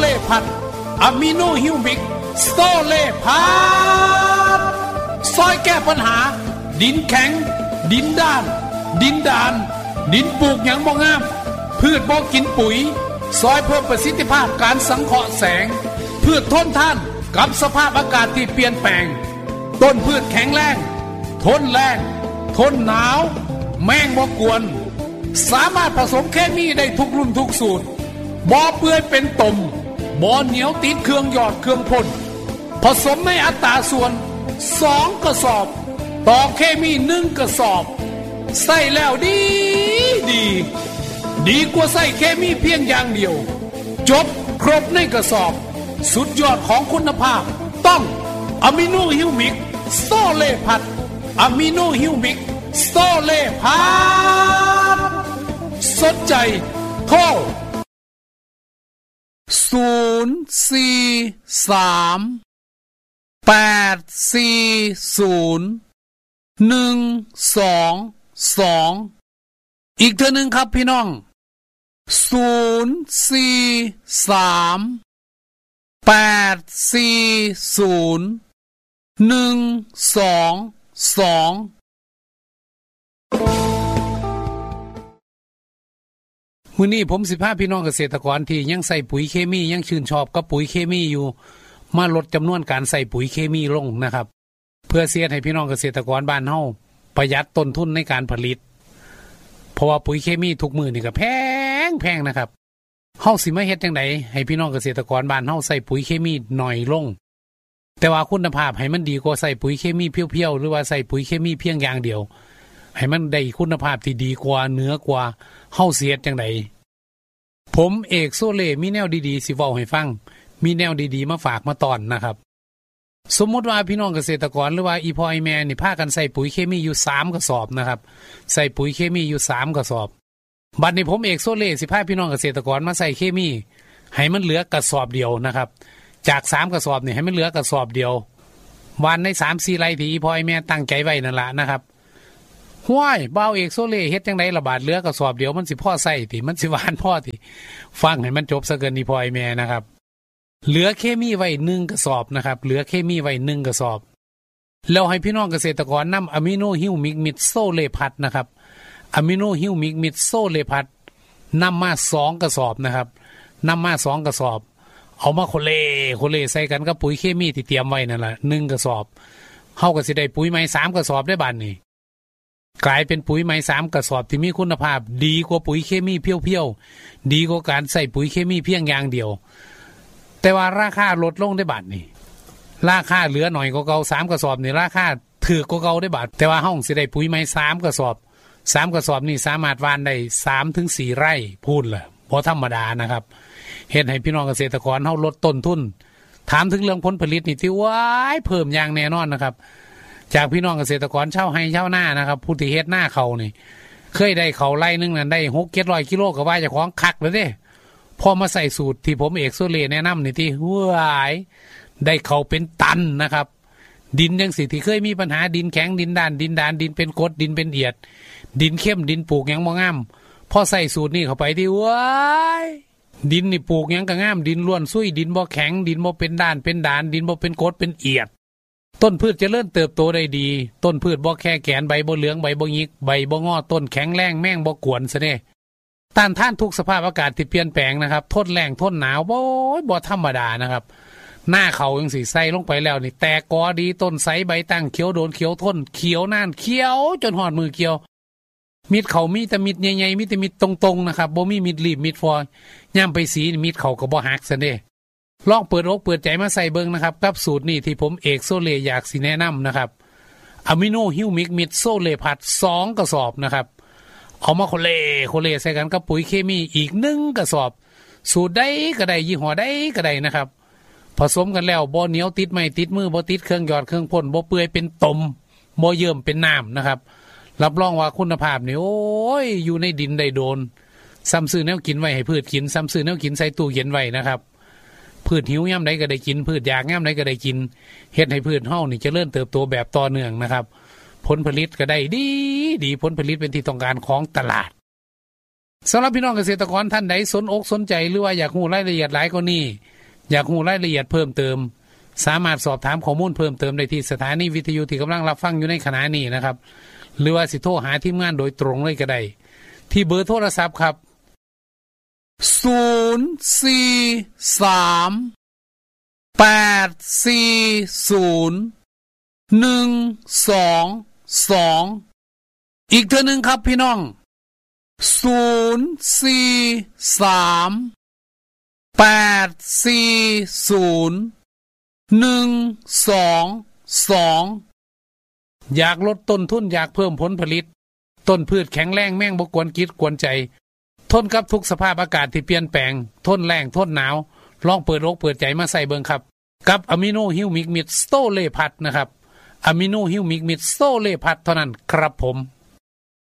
เลพัดอะมิโนฮิวมิกโซเลพัดซอยแก้ปัญหาดินแข็งดินด้านดินดานดินปลูกหยังบ่งามพืชบ่กินปุ๋ยซอยเพิ่มประสิทธิภาพการสังเคราะห์แสงพืชทนทานกับสภาพอากาศที่เปลี่ยนแปลงต้นพืชแข็งแรงทนแรงทนหนาวแมงบ่กวนสามารถผสมเคมีได้ทุกรุ่นทุกสูตรบ่เปื่อยเป็นตมบ่เหนียวติดเครื่องหยอดเครื่องพ่นผสมในอัตราส่วน2กระสอบต่อเคมี1กระสอบใส่แล้วดีกว่าใส่เคมีเพียงอย่างเดียวจบครบในกระสอบสุดยอดของคุณภาพต้องอะมิโนฮิวมิกโซเลพัดอะมิโนฮิวมิกโซเลพัดสนใจโทร043-840-122อีกเท่านึงครับพี่น้อง043-840-122มื้อนี้ผมสิพาพี่น้องเกษตรกรที่ยังใส่ปุ๋ยเคมียังชื่นชอบกับปุ๋ยเคมีอยู่มาลดจำนวนการใส่ปุ๋ยเคมีลงนะครับเพื่อเสียให้พี่น้องเกษตรกรบ้านเฮาประหยัดต้นทุนในการผลิตเพราะว่าปุ๋ยเคมีทุกมื้อนี่ก็แพงนะครับเฮาสิมาเฮ็ดจังได๋ให้พี่น้องเกษตรกรบ้านเฮาใส่ปุ๋ยเคมีน้อยลงแต่ว่าคุณภาพให้มันดีกว่าใส่ปุ๋ยเคมีเพียวๆหรือว่าใส่ปุ๋ยเคมีเพียงอย่างเดียวให้มันได้คุณภาพที่ดีกว่าเหนือกว่าเฮาสิเฮ็ดจังได๋ผมเอกโซเลมีแนวดีๆสิเว้าให้ฟังมีแนวดีๆมาฝากมาตอนนะครับสมมติว่าพี่น้องเกษตรกรหรือว่าอีพ่ออีแม่นี่พากันใส่ปุ๋ยเคมีอยู่3กระสอบนะครับใส่ปุ๋ยเคมีอยู่3กระสอบบัดนี้ผมเอกโซเลสิพาพี่น้องเกษตรกรมาใส่เคมีให้มันเหลือกระสอบเดียวนะครับจาก3กระสอบนี่ให้มันเหลือกระสอบเดียววันใน 3-4 ไร่ที่อีพ่ออีแม่ตั้งใจไว้นั่นล่ะนะครับห้วยบ่าวเอกโซเลเฮ็ดจังได๋ล่ะบาดเหลือกระสอบเดียวมันสิพอใส่ติมันสิหวานพอติฟังให้มันจบซะเกินอีพ่ออีแม่นะครับเหลือเคมีไว้1กระสอบนะครับเหลือเคมีไว้1กระสอบแล้วให้พี่น้องเกษตรกรนำอะมิโนฮิวมิกมิดโซเลพัดนะครับอะมิโนฮิวมิกมิดโซเลพัดนำมา2กระสอบนะครับนำมา2กระสอบเอามาโคเลใส่กันกับปุ๋ยเคมีที่เตรียมไว้นั่นล่ะ1กระสอบเฮาก็สิได้ปุ๋ยใหม่3กระสอบได้บัดนี้กลายเป็นปุ๋ยใหม่3กระสอบที่มีคุณภาพดีกว่าปุ๋ยเคมีเพียวๆดีกว่าการใส่ปุ๋ยเคมีเพียงอย่างเดียวแต่ว่าราคาลดลงได้บาทนี่ราคาเหลือหน่อยกว่าเก่า3กระสอบนี่ราคาถูกกว่าเก่าได้บาทแต่ว่าเฮาสิได้ปุ๋ยใหม่3กระสอบ3กระสอบนี่สามารถหว่านได้ 3-4 ไร่พูนล่ะบ่ธรรมดานะครับเฮ็ดให้พี่น้องเกษตรกรเฮาลดต้นทุนถามถึงเรื่องผลผลิตนี่ที่ว้ายเพิ่มอย่างแน่นอนนะครับจากพี่น้องเกษตรกรชาวไร่ชาวนานะครับผู้ที่เฮ็ดหน้าเขานี่เคยได้เขาไร่นึงนั่นได้ 6-700 กิโลก็ว่าเจ้าของคักแล้วเด้พอมาใส่สูตรที่ผมเอกโซเลแนะนำนี่ที่ว้ายได้เขาเป็นตันนะครับดินยังสิที่เคยมีปัญหาดินแข็งดินด้านดินเป็นกรดดินเป็นเอียดดินเข้มดินปลูกหยังบ่งามพอใส่สูตรนี่เข้าไปที่ว้ายดินนี่ปลูกหยังก็งามดินล้วนซุยดินบ่แข็งดินบ่เป็นด้านเป็นด่านดินบ่เป็นกรดเป็นเอียดต้นพืชเจริญเติบโตได้ดีต้นพืชบ่แค่แกนใบบ่เหลืองใบบ่หงิกใบบ่งอต้นแข็งแรงแม่งบ่กวนซะเด้ต้านทานทุกสภาพอากาศที่เปลี่ยนแปลงนะครับทนแรงทนหนาวบ่ธรรมดานะครับหน้าเขาจังสิใส่ลงไปแล้วนี่แตกกอดีต้นใสใบตั้งเขียวโดนเขียวทนเขียวนานเขียวจนหอดมือเขียวมิดเขามีแต่มิดใหญ่ๆมีแต่มิดตรงๆนะครับบ่มีมิดรีบมิดฟอยย่ำไปสีมิดเขาก็บ่หักซะเด้ลองเปิดอกเปิดใจมาใส่เบิ่งนะครับกับสูตรนี้ที่ผมเอกโซเลอยากสิแนะนำนะครับอะมิโนฮิวมิกมิดโซเลพัด2กระสอบนะครับเอามาโคเลใส่กันกับปุ๋ยเคมีอีก1กระสอบสูตรใดก็ได้ยี่ห้อใดก็ได้นะครับผสมกันแล้วบ่เหนียวติดไม้ติดมือบ่ติดเครื่องหยอดเครื่องพ่นบ่เปื่อยเป็นตมบ่เยิ่มเป็นน้ำนะครับรับรองว่าคุณภาพนี่โอ้ยอยู่ในดินได้โดนซ้ำซื้อแนวกินไว้ให้พืชกินซ้ำซื้อแนวกินใส่ตู้เย็นไว้นะครับพืชหิวยามใดก็ได้กินพืชอยากยามใดก็ได้กินเฮ็ดให้พืชเฮานี่เจริญเติบโตแบบต่อเนื่องนะครับผลผลิตก็ได้ดีผลผลิตเป็นที่ต้องการของตลาดสำหรับพี่น้องเกษตรกรท่านใดสนอกสนใจหรือว่าอยากรู้รายละเอียดหลายกว่านี้อยากรู้รายละเอียดเพิ่มเติมสามารถสอบถามข้อมูลเพิ่มเติมได้ที่สถานีวิทยุที่กำลังรับฟังอยู่ในขณะนี้นะครับหรือว่าสิโทรหาทีมงานโดยตรงเลยก็ได้ที่เบอร์โทรศัพท์ครับ043801222อีกเทื่อนึงครับพี่น้อง043801222อยากลดต้นทุนอยากเพิ่มผลผลิตต้นพืชแข็งแรงแม่งบ่กวนกิจกวนใจทนกับทุกสภาพอากาศที่เปลี่ยนแปลงทนแรงทนหนาวลองเปิดอกเปิดใจมาใส่เบิ่งครับกับอะมิโนฮิวมิกมิดสโตเลพัทนะครับอะมิโนฮิวมิกมิดสโตเลพัทเท่านั้นครับผม